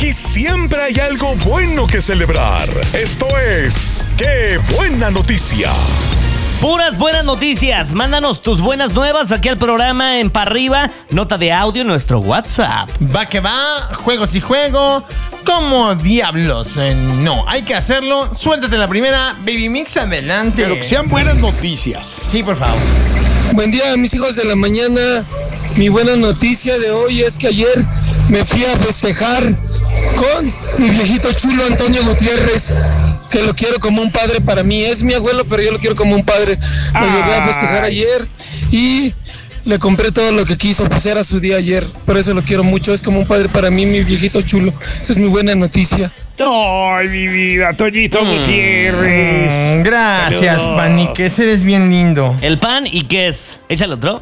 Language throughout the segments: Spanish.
Aquí siempre hay algo bueno que celebrar. Esto es ¡Qué buena noticia! Puras buenas noticias. Mándanos tus buenas nuevas aquí al programa en Pa' Arriba. Nota de audio en nuestro WhatsApp. Va que va, juegos y juego. ¿Cómo diablos? No, hay que hacerlo. Suéltate la primera, Baby Mix, adelante. Pero que sean buenas noticias. Sí, por favor. Buen día, mis hijos de la mañana. Mi buena noticia de hoy es que ayer me fui a festejar con mi viejito chulo Antonio Gutiérrez, que lo quiero como un padre para mí. Es mi abuelo, pero yo lo quiero como un padre. Lo llegué a festejar ayer y le compré todo lo que quiso, pues era su día ayer. Por eso lo quiero mucho, es como un padre para mí, mi viejito chulo. Esa es mi buena noticia. Ay, mi vida, Toñito Gutiérrez. Gracias, Saludos. Paniques, eres bien lindo. El pan y qué es. Échale otro.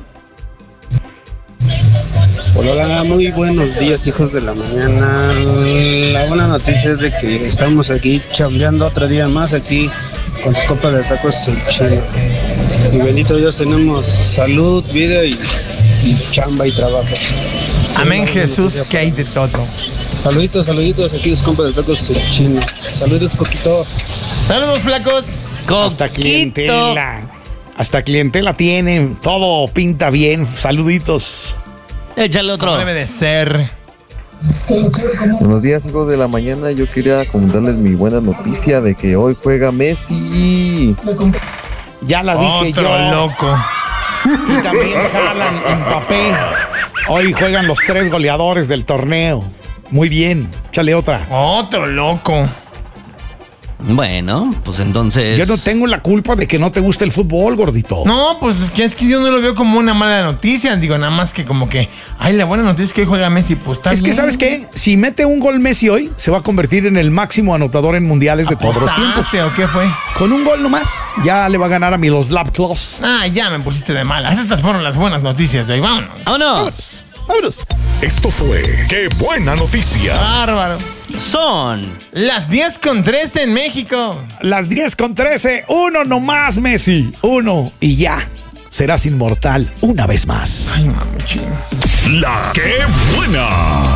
Hola, muy buenos días, hijos de la mañana. La buena noticia es de que estamos aquí chambeando otro día más aquí con sus copas de tacos el chile. Y bendito Dios, tenemos salud, vida y chamba y trabajo. Amén, Jesús, que hay de todo. Saluditos, aquí sus compas de tacos el chino. Saludos, Coquito. Saludos, flacos. Hasta clientela. Hasta clientela tienen. Todo pinta bien. Saluditos. Échale otro. Como debe de ser. Buenos días, hijos de la mañana. Yo quería comentarles mi buena noticia de que hoy juega Messi. Ya la dije Otro yo. loco. Y también jalan Mbappé. Hoy juegan los 3 goleadores del torneo. Muy bien. Échale otra. Otro loco. Bueno, pues entonces... Yo no tengo la culpa de que no te guste el fútbol, gordito. No, pues es que yo no lo veo como una mala noticia. Digo, nada más que como que, ay, la buena noticia es que hoy juega Messi. Pues está Es que, bien. ¿sabes qué? Si mete un gol Messi hoy, se va a convertir en el máximo anotador en mundiales de todos los tiempos. ¿Apostaste o qué fue? Con un gol nomás, ya le va a ganar a Miroslav Klose. Ah, ya me pusiste de malas. Estas fueron las buenas noticias de hoy. Vámonos. ¡Vámonos! Vámonos. Esto fue ¡Qué buena noticia! Bárbaro. Son... Las 10:13 en México. Las 10:13, uno nomás, Messi. Uno y ya. Serás inmortal una vez más. Ay, mami chino. ¡La Qué buena!